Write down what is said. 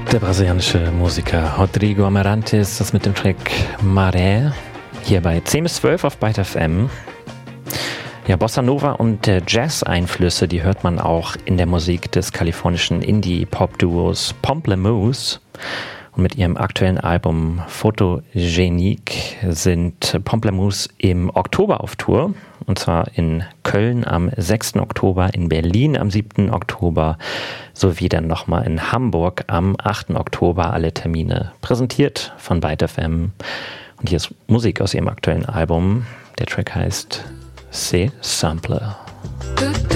Der brasilianische Musiker Rodrigo Amaranthes, das mit dem Track Maré, hier bei 10 bis 12 auf Byte FM. Ja, Bossa Nova und Jazz-Einflüsse, die hört man auch in der Musik des kalifornischen Indie-Pop-Duos Pomplamoose. Und mit ihrem aktuellen Album Photogenique sind Pomplamoose im Oktober auf Tour. Und zwar in Köln am 6. Oktober, in Berlin am 7. Oktober sowie dann nochmal in Hamburg am 8. Oktober. Alle Termine präsentiert von Byte FM. Und hier ist Musik aus ihrem aktuellen Album. Der Track heißt C Sampler.